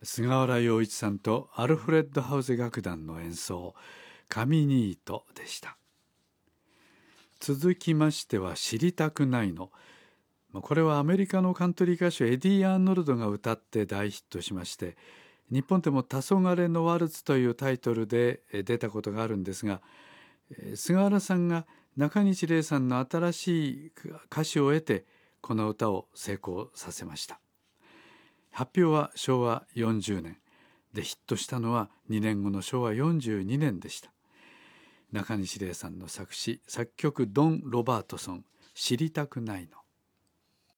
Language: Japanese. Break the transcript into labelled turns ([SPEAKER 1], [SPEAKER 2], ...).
[SPEAKER 1] 菅原洋一さんとアルフレッド・ハウゼ楽団の演奏、カミニートでした。続きましては知りたくないの。これはアメリカのカントリー歌手エディ・アーノルドが歌って大ヒットしまして、日本でも黄昏のワルツというタイトルで出たことがあるんですが、菅原さんが中西礼さんの新しい歌詞を得てこの歌を成功させました。発表は昭和40年で、ヒットしたのは2年後の昭和42年でした。中西礼さんの作詞作曲ドン・ロバートソン、知りたくないの。